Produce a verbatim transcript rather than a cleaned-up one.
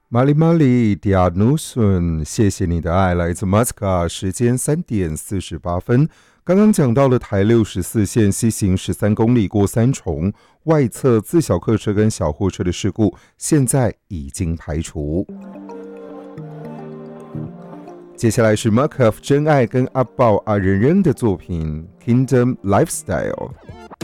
玛丽玛丽迪亚努孙，谢谢你的爱，来自 Masca， 时间三点四十八分。刚刚讲到了台六十四线西行十三公里过三重，外侧自小客车跟小货车的事故，现在已经排除。接下来是 Markov 真爱跟阿豹阿仁仁的作品 Kingdom Lifestyle。